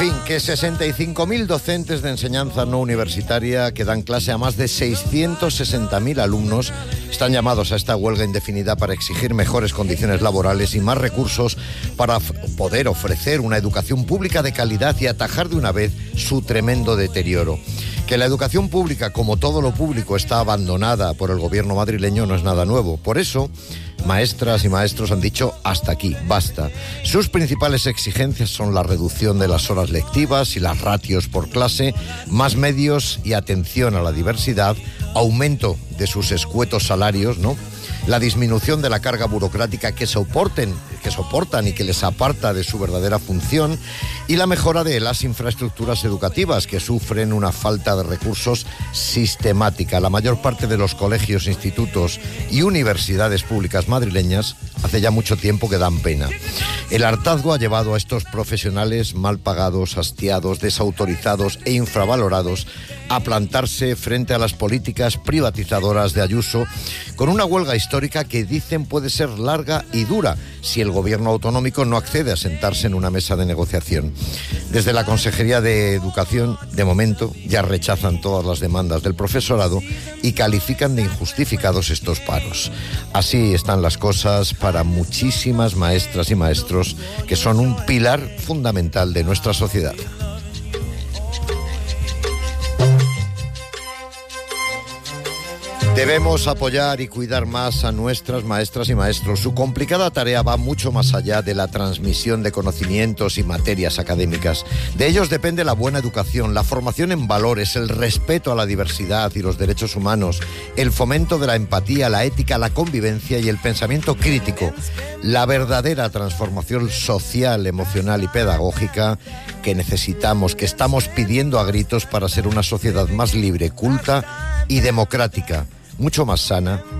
En fin, que 65.000 docentes de enseñanza no universitaria que dan clase a más de 660.000 alumnos están llamados a esta huelga indefinida para exigir mejores condiciones laborales y más recursos para poder ofrecer una educación pública de calidad y atajar de una vez su tremendo deterioro. Que la educación pública, como todo lo público, está abandonada por el gobierno madrileño no es nada nuevo. Por eso, maestras y maestros han dicho hasta aquí, basta. Sus principales exigencias son la reducción de las horas lectivas y las ratios por clase, más medios y atención a la diversidad, aumento de sus escuetos salarios, ¿no?, la disminución de la carga burocrática que soportan y que les aparta de su verdadera función, y la mejora de las infraestructuras educativas que sufren una falta de recursos sistemática. La mayor parte de los colegios, institutos y universidades públicas madrileñas hace ya mucho tiempo que dan pena. El hartazgo ha llevado a estos profesionales mal pagados, hastiados, desautorizados e infravalorados a plantarse frente a las políticas privatizadoras de Ayuso con una huelga histórica que dicen puede ser larga y dura si el gobierno autonómico no accede a sentarse en una mesa de negociación. Desde la Consejería de Educación, de momento, ya rechazan todas las demandas del profesorado y califican de injustificados estos paros. Así están las cosas para muchísimas maestras y maestros que son un pilar fundamental de nuestra sociedad. Debemos apoyar y cuidar más a nuestras maestras y maestros. Su complicada tarea va mucho más allá de la transmisión de conocimientos y materias académicas. De ellos depende la buena educación, la formación en valores, el respeto a la diversidad y los derechos humanos, el fomento de la empatía, la ética, la convivencia y el pensamiento crítico. La verdadera transformación social, emocional y pedagógica que necesitamos, que estamos pidiendo a gritos para ser una sociedad más libre, culta y democrática, mucho más sana